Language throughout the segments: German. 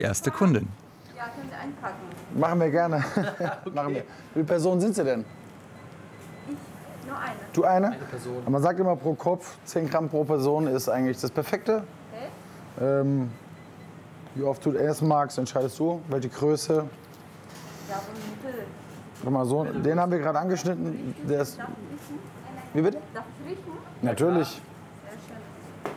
erste Kundin. Ja, können Sie einpacken. Machen wir gerne. Okay. Machen wir. Wie viele Personen sind Sie denn? Ich, nur eine. Du eine? Eine Person. Aber man sagt immer pro Kopf, 10 Gramm pro Person ist eigentlich das Perfekte. Okay? Wie oft du essen magst, entscheidest du. Welche Größe? Ja, so Mittel. Guck mal so, den haben wir gerade angeschnitten. Der ist, Darf ich riechen? wie bitte? Darf ich riechen? Natürlich. Sehr schön.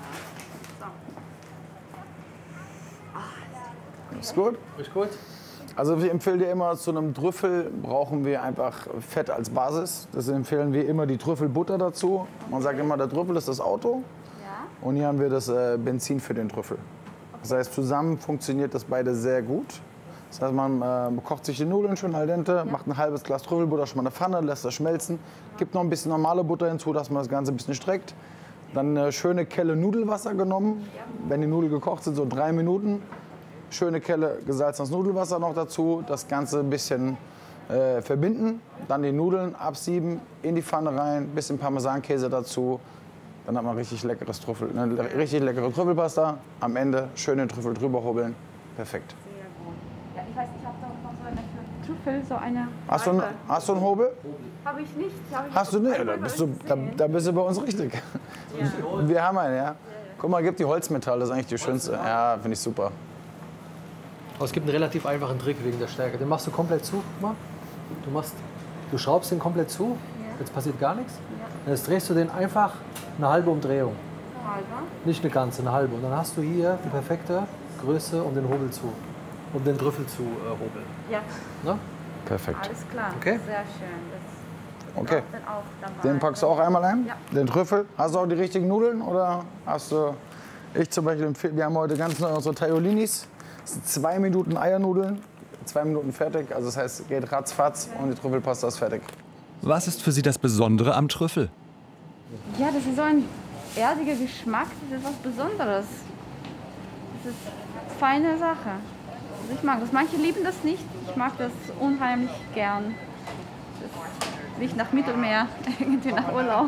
So. Ist gut. Riecht gut? Also ich empfehle dir immer, zu einem Trüffel brauchen wir einfach Fett als Basis. Deswegen empfehlen wir immer die Trüffelbutter dazu. Man sagt immer, der Trüffel ist das Auto. Ja. Und hier haben wir das Benzin für den Trüffel. Das heißt, zusammen funktioniert das beide sehr gut. Das heißt, man kocht sich die Nudeln schön al dente, macht ein halbes Glas Trüffelbutter schon mal in der Pfanne, lässt das schmelzen, gibt noch ein bisschen normale Butter hinzu, dass man das Ganze ein bisschen streckt. Dann eine schöne Kelle Nudelwasser genommen, wenn die Nudeln gekocht sind, so 3 Minuten. Schöne Kelle gesalzenes Nudelwasser noch dazu, das Ganze ein bisschen verbinden, dann die Nudeln absieben, in die Pfanne rein, bisschen Parmesankäse dazu. Dann hat man richtig leckeres Trüffel, eine richtig leckere Trüffelpasta. Am Ende schön den Trüffel drüber hobeln. Perfekt. Sehr gut. Ja, ich weiß, ich habe da noch so eine für Trüffel, so eine. Hast du einen Hobel? Habe ich nicht. Hast du nicht? Da bist du bei uns richtig. Wir haben einen, ja. Guck mal, gib die Holzmetall, das ist eigentlich die schönste. Ja, finde ich super. Aber es gibt einen relativ einfachen Trick wegen der Stärke. Den machst du komplett zu. Guck mal. Du schraubst den komplett zu. Jetzt passiert gar nichts. Und jetzt drehst du den einfach eine halbe Umdrehung. Halber. Nicht eine ganze, eine halbe. Und dann hast du hier die perfekte Größe, um den Hobel zu, um den Trüffel zu hobeln. Ja, Ne? Perfekt. alles klar. Okay. Sehr schön. Das Okay. dann auch dabei. Den packst du auch einmal ein? Ja. Den Trüffel? Hast du auch die richtigen Nudeln? Oder hast du. Ich zum Beispiel empfehle, wir haben heute ganz neu unsere Taiolinis. Das sind 2 Minuten Eiernudeln. 2 Minuten fertig. Also das heißt, geht ratzfatz und die Trüffelpasta ist fertig. Was ist für Sie das Besondere am Trüffel? Ja, das ist so ein erdiger Geschmack, das ist was Besonderes. Das ist eine feine Sache. Also ich mag das. Manche lieben das nicht. Ich mag das unheimlich gern. Das riecht nach Mittelmeer, irgendwie nach Urlaub.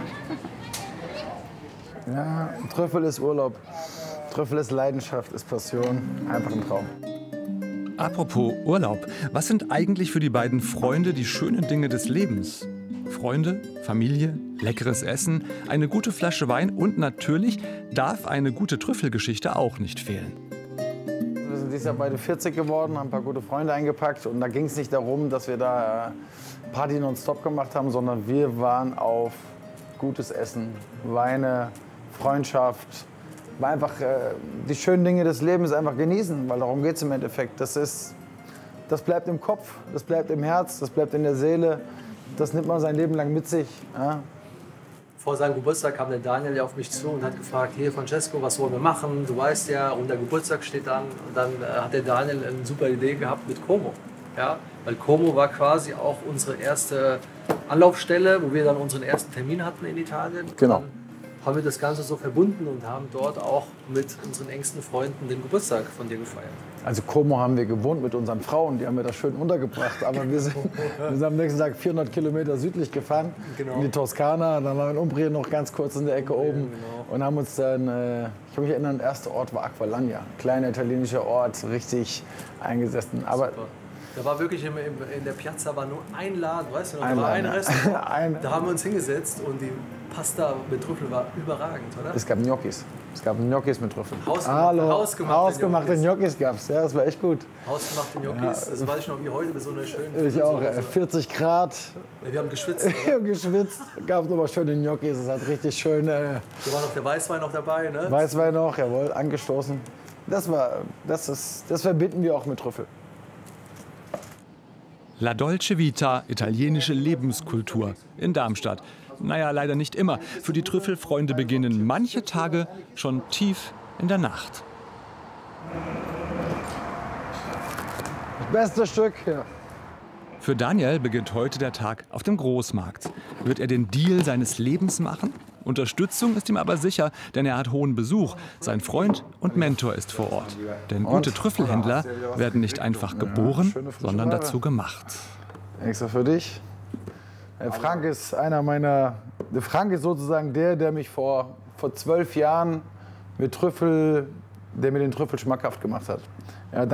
Ja, Trüffel ist Urlaub. Trüffel ist Leidenschaft, ist Passion. Einfach ein Traum. Apropos Urlaub, was sind eigentlich für die beiden Freunde die schönen Dinge des Lebens? Freunde, Familie, leckeres Essen, eine gute Flasche Wein und natürlich darf eine gute Trüffelgeschichte auch nicht fehlen. Wir sind dieses Jahr beide 40 geworden, haben ein paar gute Freunde eingepackt. Und da ging es nicht darum, dass wir da Party nonstop gemacht haben, sondern wir waren auf gutes Essen, Weine, Freundschaft. War einfach die schönen Dinge des Lebens einfach genießen, weil darum geht es im Endeffekt. Das bleibt im Kopf, das bleibt im Herz, das bleibt in der Seele. Das nimmt man sein Leben lang mit sich. Ja. Vor seinem Geburtstag kam der Daniel ja auf mich zu und hat gefragt, hier Francesco, was wollen wir machen? Du weißt ja, und der Geburtstag steht an. Und dann hat der Daniel eine super Idee gehabt mit Como. Ja? Weil Como war quasi auch unsere erste Anlaufstelle, wo wir dann unseren ersten Termin hatten in Italien. Genau. Und dann haben wir das Ganze so verbunden und haben dort auch mit unseren engsten Freunden den Geburtstag von dir gefeiert. Also Como haben wir gewohnt mit unseren Frauen, die haben wir da schön untergebracht. Aber wir sind am nächsten Tag 400 Kilometer südlich gefahren, Genau. in die Toskana. Dann waren wir in Umbrien noch ganz kurz in der Ecke oben genau. und haben uns dann, ich kann mich erinnern, der erste Ort war Aqualagna. Kleiner italienischer Ort, richtig eingesessen. Aber Da war wirklich in der Piazza war nur ein Laden, weißt du noch? Ein Da war ein Laden, ja. Restaurant. Da haben wir uns hingesetzt und die Pasta mit Trüffel war überragend, oder? es gab Gnocchis. Es gab Gnocchis mit Trüffeln. Hausgemachte Gnocchis gab es. Ja, das war echt gut. Hausgemachte Gnocchis, das weiß ich noch wie heute, mit so einer schönen Ich auch, Soße. 40 Grad. Wir haben geschwitzt. Wir Oder? haben geschwitzt. Gab aber schöne Gnocchis. Es hat richtig schön Da war noch der Weißwein noch dabei, ne? Weißwein noch, jawohl, angestoßen. Das verbinden wir auch mit Trüffel. La Dolce Vita, italienische Lebenskultur in Darmstadt. Naja, leider nicht immer. Für die Trüffelfreunde beginnen manche Tage schon tief in der Nacht. Das beste Stück, ja. Für Daniel beginnt heute der Tag auf dem Großmarkt. Wird er den Deal seines Lebens machen? Unterstützung ist ihm aber sicher, denn er hat hohen Besuch. Sein Freund und Mentor ist vor Ort. Denn gute Trüffelhändler werden nicht einfach geboren, sondern dazu gemacht. Extra für dich. Frank ist Frank ist sozusagen der mich vor 12 Jahren mit den Trüffel schmackhaft gemacht hat. Ja,